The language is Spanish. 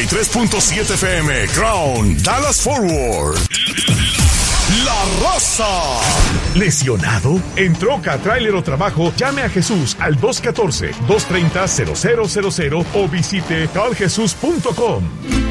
93.7 FM, Crown, Dallas Forward. La Raza. ¿Lesionado? ¿En troca, tráiler o trabajo? Llame a Jesús al 214-230-0000 o visite caljesus.com.